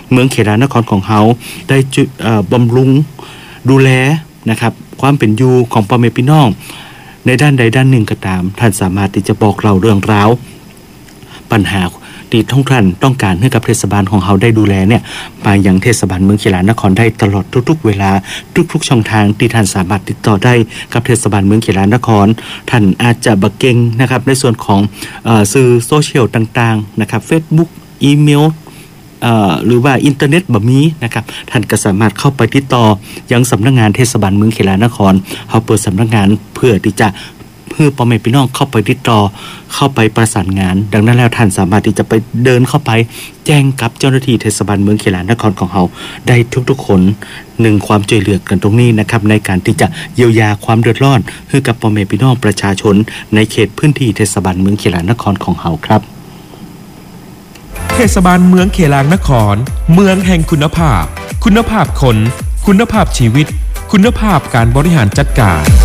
เมืองเขลานครของเฮาได้บำรุงดูแลนะครับความเป็นอยู่ของพ่อแม่พี่น้องในด้านใดด้านหนึ่งก็ตามท่านสามารถที่จะบอกเล่าเรื่องราวปัญหาที่ท่านต้องการให้กับเทศบาลของเฮาได้ดูแลเนี่ยไปยังเทศบาลเมืองเขลานครได้ตลอดทุกๆเวลาทุกๆช่องทางที่ท่านสามารถติดต่อได้กับเทศบาลเมืองเขลานครท่านอาจจะบักเก่งนะครับในส่วนของสื่อโซเชียลต่างๆนะครับ Facebook อีเมลหรือว่าอินเทอร์เน็ตแบบนี้นะครับท่านก็สามารถเข้าไปติดต่อยังสำนักงานเทศบาลเมืองเขลานครเฮาเปิดสำนักงานเพื่อที่จะเพื่อพ่อแม่พี่น้องเข้าไปติดต่อเข้าไปประสานงานดังนั้นแล้วท่านสามารถที่จะไปเดินเข้าไปแจ้งกับเจ้าหน้าที่เทศบาลเมืองเขลานครของเฮาได้ทุกๆคนหนึ่งความช่วยเหลือกันตรงนี้นะครับในการที่จะเยียวยาความเดือดร้อนให้กับพ่อแม่พี่น้องประชาชนในเขตพื้นที่เทศบาลเมืองเขลานครของเฮาครับเทศบาลเมืองเขลางนครเมืองแห่งคุณภาพคุณภาพคนคุณภาพชีวิตคุณภาพการบริหารจัดการ